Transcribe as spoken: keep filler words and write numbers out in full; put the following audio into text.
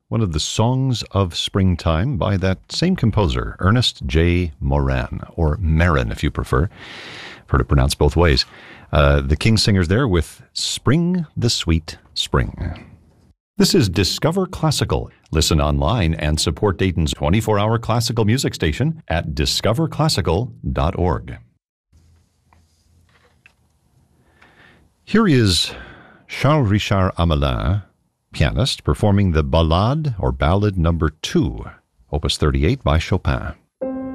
one of the Songs of Springtime by that same composer, Ernest J. Moran, or Marin if you prefer. I've heard it pronounced both ways. Uh, the King Singers there with Spring the Sweet Spring. This is Discover Classical. Listen online and support Dayton's twenty-four hour classical music station at discover classical dot org. Here is Charles Richard Hamelin, pianist, performing the Ballade or Ballad number two, Opus thirty-eight by Chopin.